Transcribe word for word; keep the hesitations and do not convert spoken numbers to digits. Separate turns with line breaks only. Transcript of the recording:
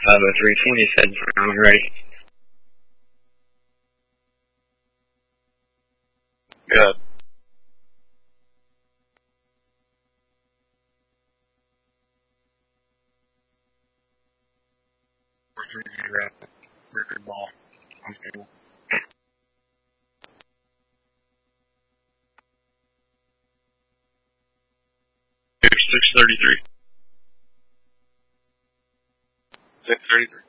have a three twenty set down ready.
Good.
four three zero. Record ball. On table.
six thirty-three. six thirty-three.